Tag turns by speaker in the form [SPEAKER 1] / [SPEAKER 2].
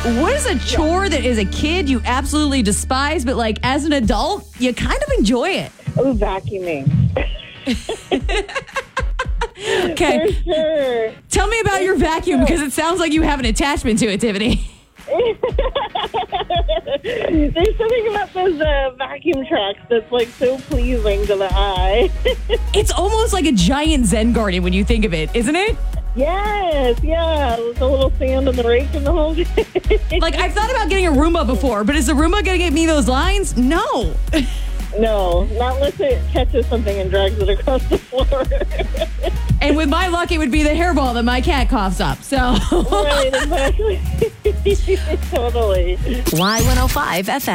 [SPEAKER 1] what is a chore that as a kid you absolutely despise, but like as an adult, you kind of enjoy it?
[SPEAKER 2] Oh, vacuuming.
[SPEAKER 1] Okay.
[SPEAKER 2] For sure.
[SPEAKER 1] Tell me about your vacuum because it sounds like you have an attachment to it, Tiffany.
[SPEAKER 2] There's something about those vacuum trucks that's like so pleasing to the eye.
[SPEAKER 1] It's almost like a giant Zen garden when you think of it, isn't it?
[SPEAKER 2] Yes, yeah. With a little sand and the rake and the whole thing.
[SPEAKER 1] Like, I've thought about getting a Roomba before, but is the Roomba going to get me those lines? No.
[SPEAKER 2] No, not unless it catches something and drags it across the floor.
[SPEAKER 1] And with my luck, it would be the hairball that my cat coughs up. So.
[SPEAKER 2] Right, exactly. Totally.
[SPEAKER 3] Y105 FM.